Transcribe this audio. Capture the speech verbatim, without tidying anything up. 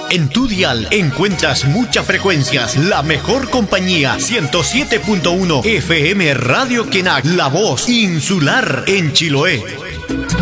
En tu dial encuentras muchas frecuencias, la mejor compañía, ciento siete punto uno F M Radio Quenac, la voz insular en Chiloé.